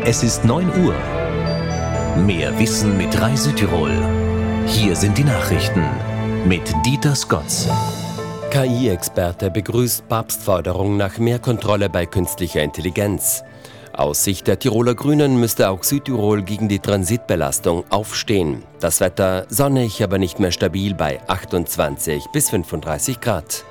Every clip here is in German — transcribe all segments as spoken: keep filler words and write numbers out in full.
Es ist neun Uhr. Mehr Wissen mit Rai Südtirol. Hier sind die Nachrichten mit Dieter Skotz. K I-Experte begrüßt Papstforderung nach mehr Kontrolle bei künstlicher Intelligenz. Aus Sicht der Tiroler Grünen müsste auch Südtirol gegen die Transitbelastung aufstehen. Das Wetter sonnig, aber nicht mehr stabil bei achtundzwanzig bis fünfunddreißig Grad.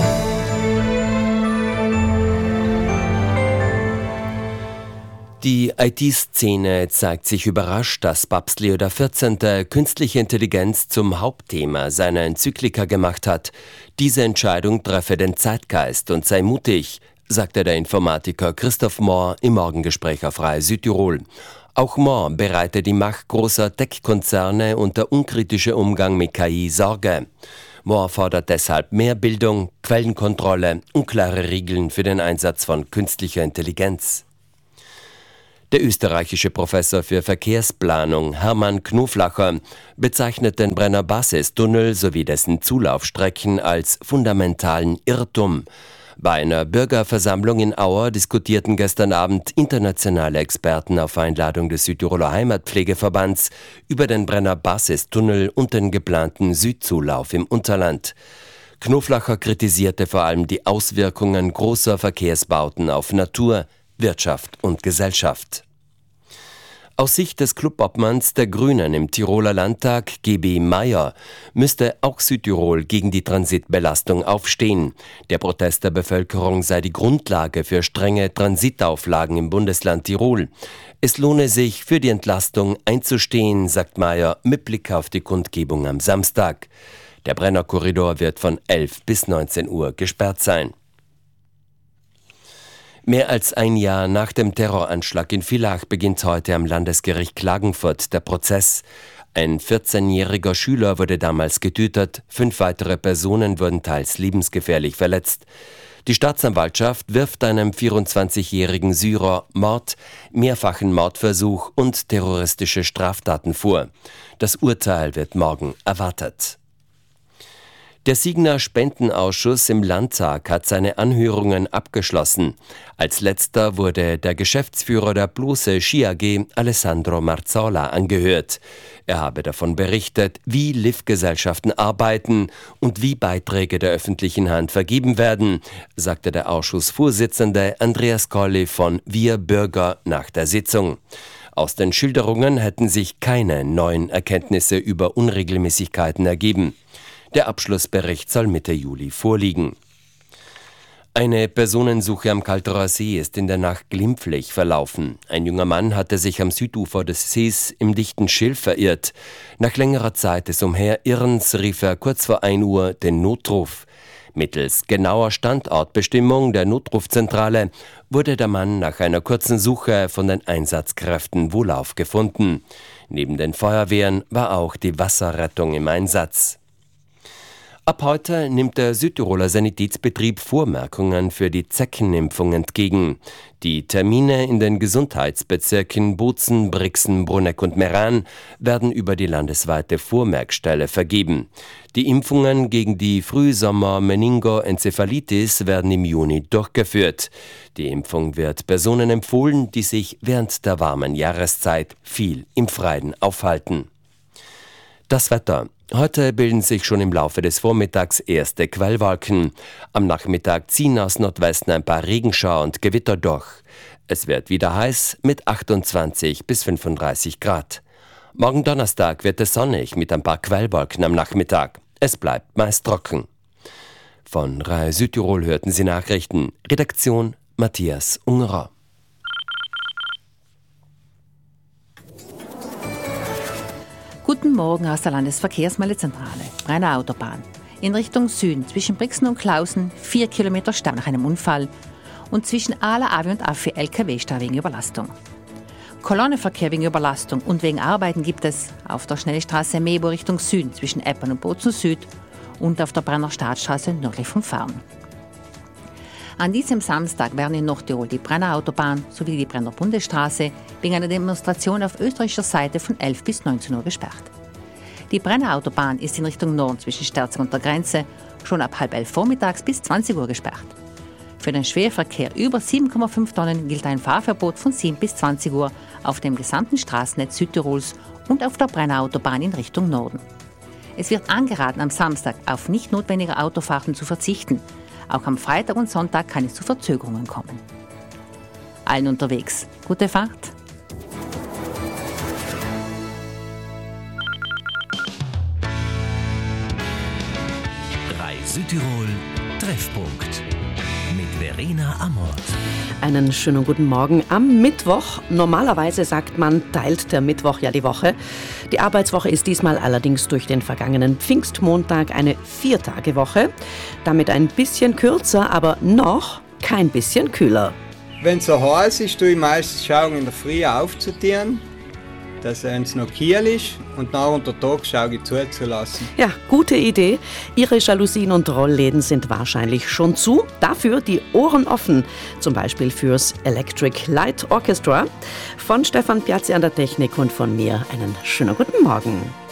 Die I T-Szene zeigt sich überrascht, dass Papst Leo der vierzehnte künstliche Intelligenz zum Hauptthema seiner Enzyklika gemacht hat. Diese Entscheidung treffe den Zeitgeist und sei mutig, sagte der Informatiker Christoph Mohr im Morgengespräch auf Rai Südtirol. Auch Mohr bereitet die Macht großer Tech-Konzerne und der unkritische Umgang mit K I Sorge. Mohr fordert deshalb mehr Bildung, Quellenkontrolle und klare Regeln für den Einsatz von künstlicher Intelligenz. Der österreichische Professor für Verkehrsplanung Hermann Knoflacher bezeichnet den Brenner-Basistunnel sowie dessen Zulaufstrecken als fundamentalen Irrtum. Bei einer Bürgerversammlung in Auer diskutierten gestern Abend internationale Experten auf Einladung des Südtiroler Heimatpflegeverbands über den Brenner-Basistunnel und den geplanten Südzulauf im Unterland. Knoflacher kritisierte vor allem die Auswirkungen großer Verkehrsbauten auf Natur, Wirtschaft und Gesellschaft. Aus Sicht des Clubobmanns der Grünen im Tiroler Landtag, G B Meier, müsste auch Südtirol gegen die Transitbelastung aufstehen. Der Protest der Bevölkerung sei die Grundlage für strenge Transitauflagen im Bundesland Tirol. Es lohne sich, für die Entlastung einzustehen, sagt Meier mit Blick auf die Kundgebung am Samstag. Der Brennerkorridor wird von elf bis neunzehn Uhr gesperrt sein. Mehr als ein Jahr nach dem Terroranschlag in Villach beginnt heute am Landesgericht Klagenfurt der Prozess. Ein vierzehnjähriger Schüler wurde damals getötet, fünf weitere Personen wurden teils lebensgefährlich verletzt. Die Staatsanwaltschaft wirft einem vierundzwanzigjährigen Syrer Mord, mehrfachen Mordversuch und terroristische Straftaten vor. Das Urteil wird morgen erwartet. Der Signa Spendenausschuss im Landtag hat seine Anhörungen abgeschlossen. Als letzter wurde der Geschäftsführer der Blose Ski A G, Alessandro Marzola, angehört. Er habe davon berichtet, wie Liftgesellschaften arbeiten und wie Beiträge der öffentlichen Hand vergeben werden, sagte der Ausschussvorsitzende Andreas Colli von Wir Bürger nach der Sitzung. Aus den Schilderungen hätten sich keine neuen Erkenntnisse über Unregelmäßigkeiten ergeben. Der Abschlussbericht soll Mitte Juli vorliegen. Eine Personensuche am Kalterer See ist in der Nacht glimpflich verlaufen. Ein junger Mann hatte sich am Südufer des Sees im dichten Schilf verirrt. Nach längerer Zeit des Umherirrens rief er kurz vor ein Uhr den Notruf. Mittels genauer Standortbestimmung der Notrufzentrale wurde der Mann nach einer kurzen Suche von den Einsatzkräften wohlauf gefunden. Neben den Feuerwehren war auch die Wasserrettung im Einsatz. Ab heute nimmt der Südtiroler Sanitätsbetrieb Vormerkungen für die Zeckenimpfung entgegen. Die Termine in den Gesundheitsbezirken Bozen, Brixen, Bruneck und Meran werden über die landesweite Vormerkstelle vergeben. Die Impfungen gegen die Frühsommer-Meningoenzephalitis werden im Juni durchgeführt. Die Impfung wird Personen empfohlen, die sich während der warmen Jahreszeit viel im Freien aufhalten. Das Wetter. Heute bilden sich schon im Laufe des Vormittags erste Quellwolken. Am Nachmittag ziehen aus Nordwesten ein paar Regenschauer und Gewitter durch. Es wird wieder heiß mit achtundzwanzig bis fünfunddreißig Grad. Morgen Donnerstag wird es sonnig mit ein paar Quellwolken am Nachmittag. Es bleibt meist trocken. Von Rai Südtirol hörten Sie Nachrichten. Redaktion Matthias Ungerer. Guten Morgen aus der Landesverkehrsmeldezentrale. Brenner Autobahn. In Richtung Süden zwischen Brixen und Klausen vier Kilometer Stau nach einem Unfall und zwischen Ala, Avi und Affi L K W-Stau wegen Überlastung. Kolonnenverkehr wegen Überlastung und wegen Arbeiten gibt es auf der Schnellstraße Mebo Richtung Süden zwischen Eppern und Bozen Süd und auf der Brenner Staatsstraße nördlich von Farn. An diesem Samstag werden in Nordtirol die Brenner Autobahn sowie die Brenner Bundesstraße wegen einer Demonstration auf österreichischer Seite von elf bis neunzehn Uhr gesperrt. Die Brenner Autobahn ist in Richtung Norden zwischen Sterzing und der Grenze schon ab halb elf vormittags bis zwanzig Uhr gesperrt. Für den Schwerverkehr über sieben Komma fünf Tonnen gilt ein Fahrverbot von sieben bis zwanzig Uhr auf dem gesamten Straßennetz Südtirols und auf der Brenner Autobahn in Richtung Norden. Es wird angeraten, am Samstag auf nicht notwendige Autofahrten zu verzichten. Auch am Freitag und Sonntag kann es zu Verzögerungen kommen. Allen unterwegs, gute Fahrt! Südtirol Treffpunkt mit Verena Amort. Einen schönen guten Morgen am Mittwoch. Normalerweise sagt man, teilt der Mittwoch ja die Woche. Die Arbeitswoche ist diesmal allerdings durch den vergangenen Pfingstmontag eine Viertagewoche. Damit ein bisschen kürzer, aber noch kein bisschen kühler. Wenn es so heiß ist, tue ich meistens schauen, in der Früh aufzutieren, dass es noch kühl ist und nach unter Tag schaue ich zuzulassen. Ja, gute Idee. Ihre Jalousien und Rollläden sind wahrscheinlich schon zu. Dafür die Ohren offen. Zum Beispiel fürs Electric Light Orchestra. Von Stefan Piazzi an der Technik und von mir einen schönen guten Morgen.